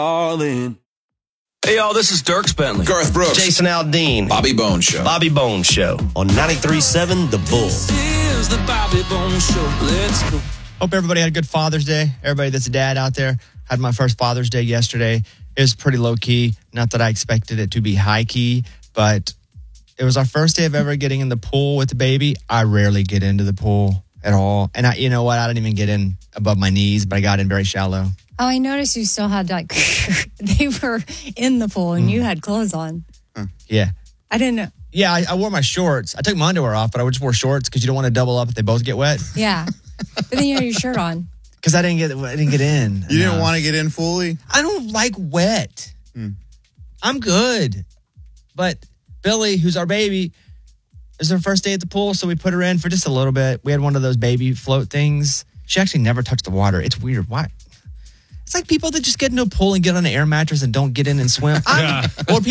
All in. Hey, y'all, this is Dierks Bentley. Garth Brooks. Jason Aldean. Bobby Bones Show. Bobby Bones Show on 93.7 The Bull. This is the Bobby Bones Show. Let's go. Hope everybody had a good Father's Day. Everybody that's a dad out there. Had my first Father's Day yesterday. It was pretty low-key. Not that I expected it to be high-key, but it was our first day of ever getting in the pool with the baby. I rarely get into the pool at all. And you know what? I didn't even get in above my knees, but I got in very shallow. Oh, I noticed you still had they were in the pool and you had clothes on. Yeah. I didn't know. Yeah, I wore my shorts. I took my underwear off, but I just wore shorts because you don't want to double up if they both get wet. Yeah. But then you had your shirt on. Because I didn't get in. You didn't want to get in fully? I don't like wet. I'm good. But Billy, who's our baby, is her first day at the pool, so we put her in for just a little bit. We had one of those baby float things. She actually never touched the water. It's weird. Why? It's like people that just get into a pool and get on an air mattress and don't get in and swim. Or people